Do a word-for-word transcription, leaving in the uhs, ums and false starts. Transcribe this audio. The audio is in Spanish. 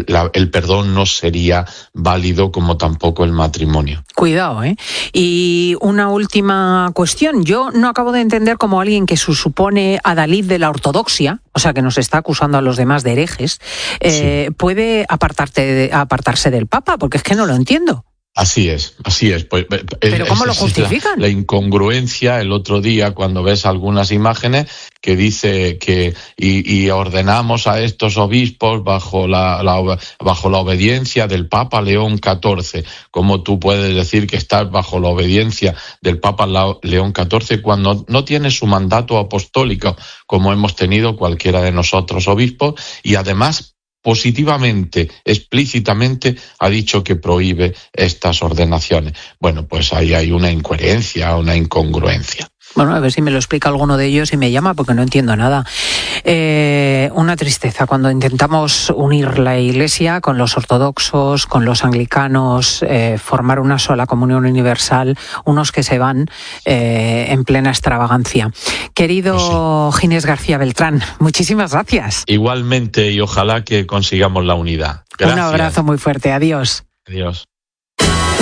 la, el perdón no sería válido, como tampoco el matrimonio. Cuidado, ¿eh? Y una última cuestión. Yo no acabo de entender cómo alguien que se supone adalid de la ortodoxia, o sea, que nos está acusando a los demás de herejes, eh, sí. puede apartarte de, apartarse del Papa, porque es que no lo entiendo. Así es, así es. Pues, ¿Pero cómo lo justifican? La, la incongruencia el otro día cuando ves algunas imágenes que dice que y, y ordenamos a estos obispos bajo la, la bajo la obediencia del Papa León catorce. ¿Cómo tú puedes decir que estás bajo la obediencia del Papa León catorce cuando no tienes su mandato apostólico como hemos tenido cualquiera de nosotros obispos? Y además positivamente, explícitamente, ha dicho que prohíbe estas ordenaciones. Bueno, pues ahí hay una incoherencia, una incongruencia. Bueno, a ver si me lo explica alguno de ellos y me llama, porque no entiendo nada. Eh, una tristeza cuando intentamos unir la Iglesia con los ortodoxos, con los anglicanos, eh, formar una sola comunión universal, unos que se van eh, en plena extravagancia. Querido pues sí. Ginés García Beltrán, muchísimas gracias. Igualmente, y ojalá que consigamos la unidad. Gracias. Un abrazo muy fuerte. Adiós. Adiós.